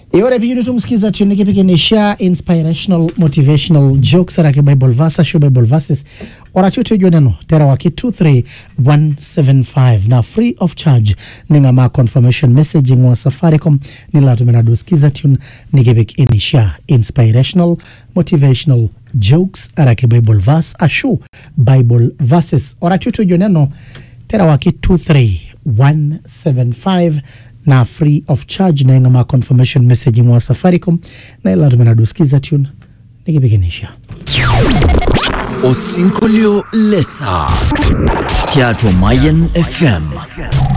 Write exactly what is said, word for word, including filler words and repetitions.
Yore pia tumsikiza tunike pike nisha inspirational motivational jokes arake Bible verse show Bible verses ora tuto joneno tera waki two three one seven five na free of charge ninga ma confirmation messaging wa Safaricom nila tumena duskiza tune nike pike nisha inspirational motivational jokes arake Bible verse a show Bible verses ora tuto joneno tera waki two three one seven five na free of charge na ngama confirmation message mwa Safaricom na ila tumena duskiza tune nikipiganisha Osinkolio Lesa Teatro Mayen F M.